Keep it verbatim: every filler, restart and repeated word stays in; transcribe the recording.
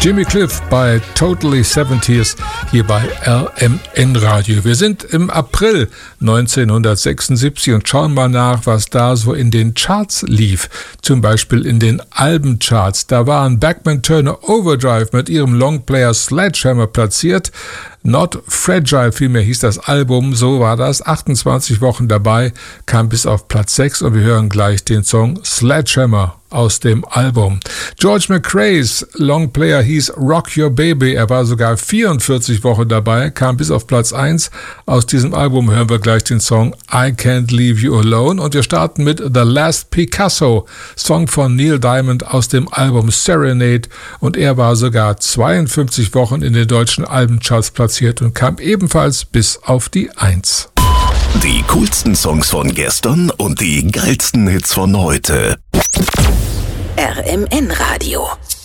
Jimmy Cliff bei Totally seventies hier bei R M N Radio. Wir sind im April neunzehnhundertsechsundsiebzig und schauen mal nach, was da so in den Charts lief. Zum Beispiel in den Albencharts. Da waren Bachman Turner Overdrive mit ihrem Longplayer Sledgehammer platziert. Not Fragile, vielmehr hieß das Album, so war das, achtundzwanzig Wochen dabei, kam bis auf Platz sechs und wir hören gleich den Song Sledgehammer aus dem Album. George McRae's Longplayer hieß Rock Your Baby, er war sogar vierundvierzig Wochen dabei, kam bis auf Platz eins. Aus diesem Album hören wir gleich den Song I Can't Leave You Alone und wir starten mit The Last Picasso, Song von Neil Diamond aus dem Album Serenade und er war sogar zweiundfünfzig Wochen in den deutschen Albencharts platziert und kam ebenfalls bis auf die eins. Die coolsten Songs von gestern und die geilsten Hits von heute. R M N Radio.